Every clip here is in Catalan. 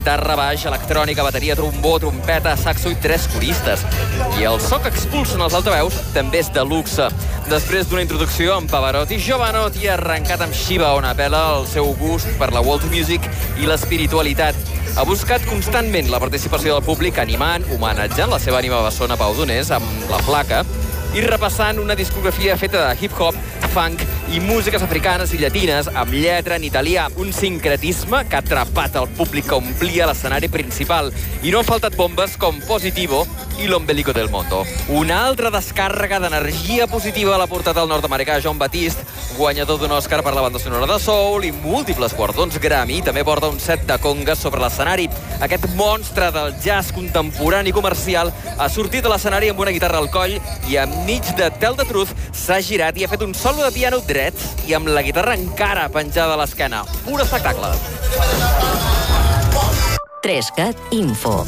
guitarra, baix, electrònica, bateria, trombó, trompeta, saxo i 3 coristes. I el so que expulsen els altaveus també és de luxe. Després d'una introducció amb Pavarotti, Jovanotti ha arrencat amb Shiva, on apela el seu gust per la world music i l'espiritualitat. Ha buscat constantment la participació del públic, animant, homenatjant la seva ànima bessona Pau Donés amb La Flaca i repassant una discografia feta de hip-hop, funk i músiques africanes i llatines amb lletra en italià. Un sincretisme que ha atrapat el públic que omplia l'escenari principal. I no han faltat bombes com Positivo i L'Ombelico del Mondo. Una altra descàrrega d'energia positiva l'ha portat el nord-americà Jon Batiste, guanyador d'un Òscar per la banda sonora de Soul i múltiples guardons Grammy. També porta un set de congues sobre l'escenari. Aquest monstre del jazz contemporani comercial ha sortit a l'escenari amb una guitarra al coll i enmig de Tell the Truth s'ha girat i ha fet un solo de piano dret i amb la guitarra encara penjada a l'esquena. Pur espectacle. 3CAT Info.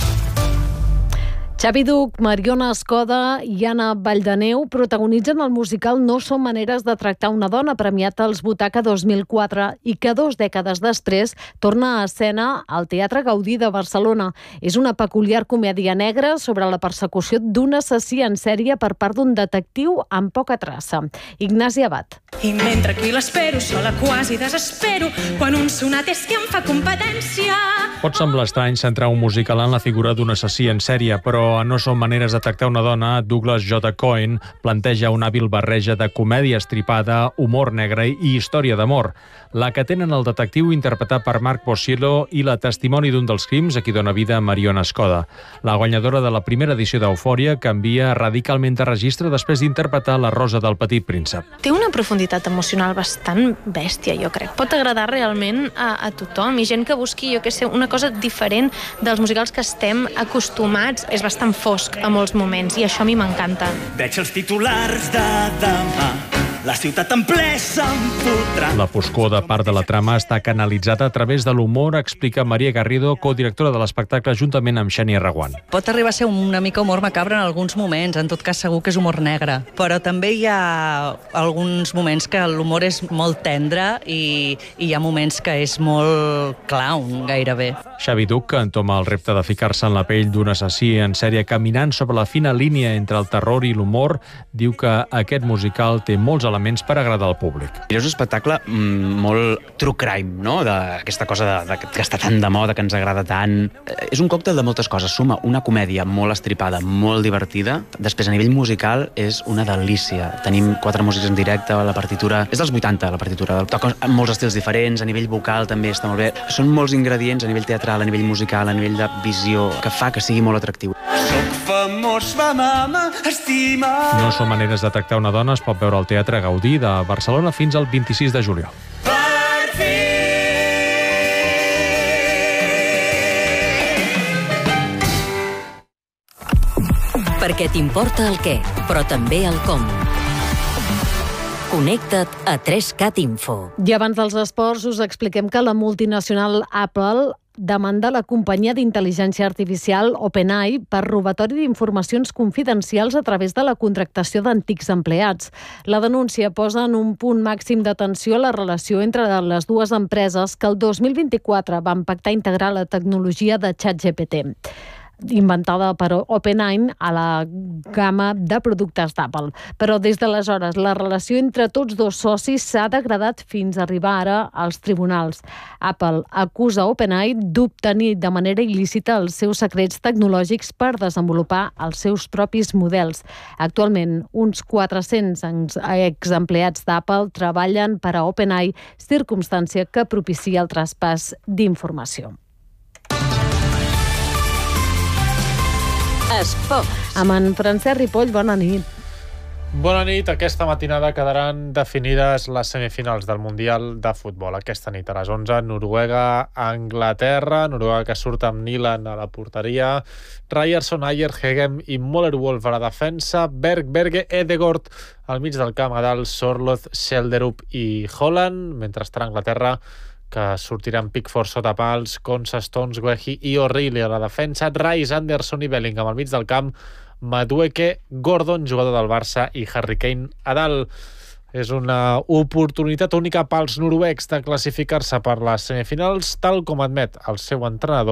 Xavi Duch, Mariona Escoda i Anna Valldaneu protagonitzen el musical No són maneres de tractar una dona, premiat als Butaca 2004 i que 2 dècades després torna a escena al Teatre Gaudí de Barcelona. És una peculiar comèdia negra sobre la persecució d'un assassí en sèrie per part d'un detectiu amb poca traça. Ignasi Abad. I mentre aquí l'espero, sola quasi desespero, quan un sonat és que em fa competència. Pot semblar estrany centrar un musical en la figura d'un assassí en sèrie, però a No són maneres de tractar una dona, Douglas J. Cohen planteja una hàbil barreja de comèdia estripada, humor negre i història d'amor. La que tenen el detectiu interpretat per Marc Bossillo i la testimoni d'un dels crims a qui dona vida Mariona Escoda. La guanyadora de la primera edició d'Eufòria canvia radicalment de registre després d'interpretar La Rosa del Petit Príncep. Té una profunditat emocional bastant bèstia, jo crec. Pot agradar realment a tothom i gent que busqui, jo què sé, una cosa diferent dels musicals que estem acostumats. És bastant fosc a molts moments i això a mi m'encanta. Veig els titulars de demà, la ciutat en ple s'empotrà. La foscor de part de la trama està canalitzada a través de l'humor, explica Maria Garrido, codirectora de l'espectacle, juntament amb Xènia Reguant. Pot arribar a ser una mica humor macabre en alguns moments, en tot cas segur que és humor negre, però també hi ha alguns moments que l'humor és molt tendre i hi ha moments que és molt clown, gairebé. Xavi Duch, que entoma el repte de ficar-se en la pell d'un assassí en sèrie caminant sobre la fina línia entre el terror i l'humor, diu que aquest musical té molts elements per agradar al públic. És un espectacle molt true crime, no? D'aquesta cosa que està tan de moda, que ens agrada tant. És un còctel de moltes coses. Suma una comèdia molt estripada, molt divertida. Després, a nivell musical, és una delícia. Tenim 4 músics en directe, la partitura... És dels 80, la partitura. Toca molts estils diferents, a nivell vocal també està molt bé. Són molts ingredients a nivell teatral, a nivell musical, a nivell de visió, que fa que sigui molt atractiu. Soc famós, va mama, estima. No són maneres de tractar una dona, es pot veure al Teatre Gaudí de Barcelona fins al 26 de juliol. Perquè t'importa el què, però també el com. Connecta't a 3CAT Info. I abans dels esports us expliquem que la multinacional Apple demanda la companyia d'intel·ligència artificial OpenAI per robatori d'informacions confidencials a través de la contractació d'antics empleats. La denúncia posa en un punt màxim de tensió la relació entre les dues empreses que el 2024 van pactar integrar la tecnologia de ChatGPT, inventada per OpenAI a la gamma de productes d'Apple. Però des d'aleshores la relació entre tots dos socis s'ha degradat fins a arribar ara als tribunals. Apple acusa OpenAI d'obtenir de manera il·lícita els seus secrets tecnològics per desenvolupar els seus propis models. Actualment, uns 400 exempleats d'Apple treballen per a OpenAI, circumstància que propicia el traspàs d'informació. Esports. Amb en Francesc Ripoll, bona nit. Bona nit. Aquesta matinada quedaran definides les semifinals del Mundial de Futbol. Aquesta nit a les 11, Noruega, Anglaterra. Noruega que surt amb Nyland a la porteria, Ryerson, Ayer, Hegem i Møller-Wolf a la defensa, Berg, Berge, Ødegaard al mig del camp, a dalt Sorloth, Schelderup i Holland, mentre estarà Anglaterra que sortiran Pickford sota pals, Konsa, Stones, Guehi i O'Reilly a la defensa, Rice, Anderson i Bellingham al mig del camp, Madueke, Gordon, jugador del Barça, i Harry Kane a dalt. És una oportunitat única pels noruecs de classificar-se per les semifinals, tal com admet el seu entrenador